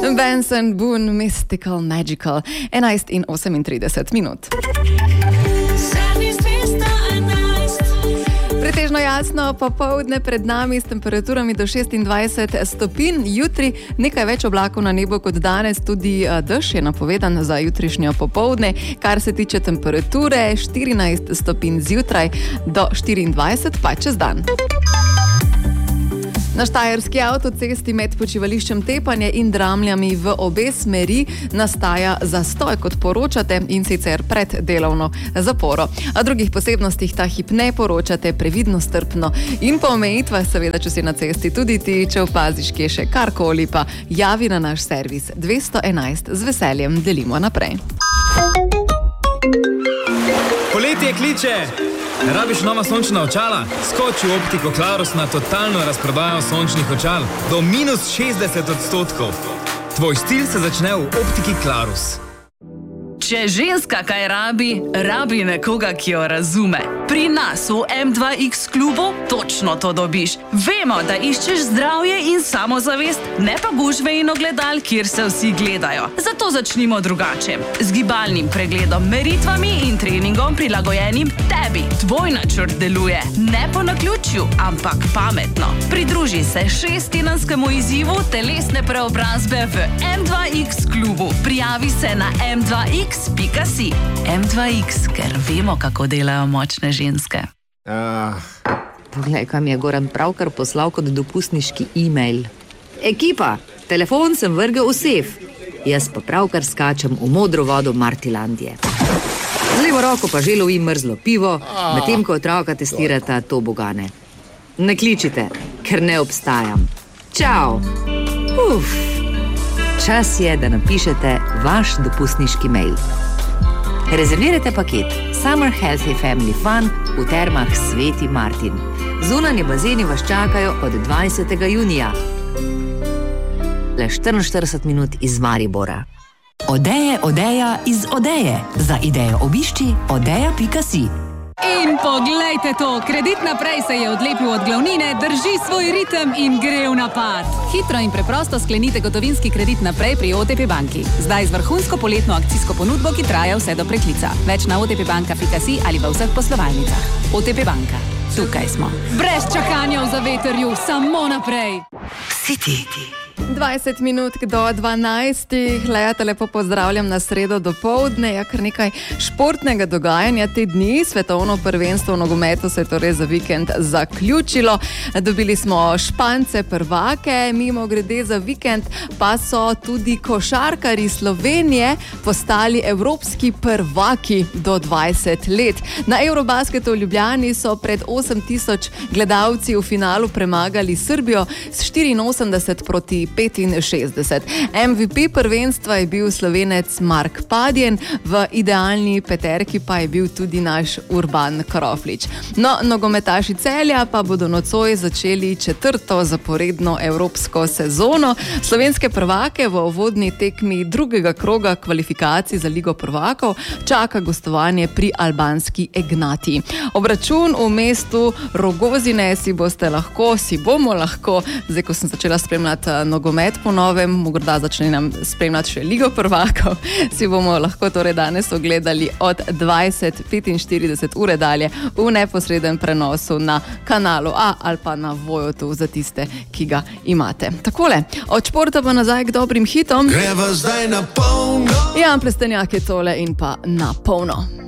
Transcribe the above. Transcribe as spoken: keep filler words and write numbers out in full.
Benson, Boone, Mystical, Magical, enajst in osemintrideset minut. Pretežno jasno popoldne pred nami s temperaturami do šestindvajset stopinj. Jutri nekaj več oblakov na nebu kot danes, tudi dež je napovedan za jutrišnjo popoldne. Kar se tiče temperature, štirinajst stopinj zjutraj do štiriindvajset pa čez dan. Na štajerski avtocesti med počivališčem Tepanje in Dramljami v obe smeri nastaja zastoj, kot poročate, in sicer pred delovno zaporo. O drugih posebnostih ta hip ne poročate, previdno, strpno in po omejitvah, seveda, če si na cesti tudi ti, če opaziš kje še karkoli, pa javi na naš servis dvesto enajst, z veseljem delimo naprej. Poletje kliče! Rabiš nova sončna očala? Skoči v Optiko Clarus na totalno razprodajo sončnih očal do minus šestdeset odstotkov. Tvoj stil se začne v Optiki Clarus. Če ženska kaj rabi, rabi nekoga, ki jo razume. Pri nas v em dva iks klubu točno to dobiš. Vemo, da iščeš zdravje in samozavest, ne pa gužve in ogledal, kjer se vsi gledajo. Zato začnimo drugače. Z gibalnim pregledom, meritvami in treningom prilagojenim tebi. Tvoj načrt deluje. Ne po naključju, ampak pametno. Pridruži se šesttedenskemu izzivu telesne preobrazbe v em dva iks klubu. Prijavi se na em dva iks pika si. em dva iks, ker vemo, kako delajo močne ženske. Uh. Poglej, kam je Goran pravkar poslal kot dopustniški e-mail. Ekipa, telefon sem vrgel v sef. Jaz pa pravkar skačem v modro vodo Martilandije. Z levo roko pa že lovim mrzlo pivo, medtem ko otroka testirata tobogane. Ne kličite, ker ne obstajam. Čau! Uf! Čas je, da napišete vaš dopustniški mail. Rezervirajte paket Summer Healthy Family Fun v termah Sveti Martin. Zunanje bazeni vas čakajo od dvajsetega junija. Le štiriinštirideset minut iz Maribora. Odeje, odeja iz Odeje. Za idejo obišči odeja pika si. In poglejte to, Kredit naprej se je odlepil od glavnine, drži svoj ritem in gre v napad. Hitro in preprosto sklenite gotovinski kredit naprej pri O T P banki. Zdaj z vrhunsko poletno akcijsko ponudbo, ki traja vse do preklica. Več na otpbanka pika si ali v vseh poslovalnicah. O T P banka. Tukaj smo. Brez čakanja v zavetrju, samo naprej. City. dvajset minut do dvanajstih, lejate, lepo pozdravljam na sredo dopoldne, je kar nekaj športnega dogajanja te dni. Svetovno prvenstvo v nogometu se je torej za vikend zaključilo. Dobili smo Špance prvake, mimo grede za vikend pa so tudi košarkarji Slovenije postali evropski prvaki do dvajset let. Na Eurobasketu v Ljubljani so pred osem tisoč gledalci v finalu premagali Srbijo s štiriinosemdeset proti petinšestdeset. em ve pe prvenstva je bil Slovenec Mark Padjen, v idealni peterki pa je bil tudi naš Urban Kroflič. No, nogometaši Celja pa bodo nocoj začeli četrto zaporedno evropsko sezono. Slovenske prvake v uvodni tekmi drugega kroga kvalifikacij za Ligo prvakov čaka gostovanje pri albanski Egnati. Obračun v mestu Rogozine si boste lahko, si bomo lahko, zdaj ko sem začela spremljati nogomet po novem, morda začne nam spremljati še Ligo prvakov, si bomo lahko torej danes ogledali od dvajset petinštirideset ure dalje v neposreden prenosu na kanalu A ali pa na Voyotu za tiste, ki ga imate. Takole, od športa pa nazaj k dobrim hitom. Greva zdaj na polno. Jan Plestenjak je tole in pa na polno.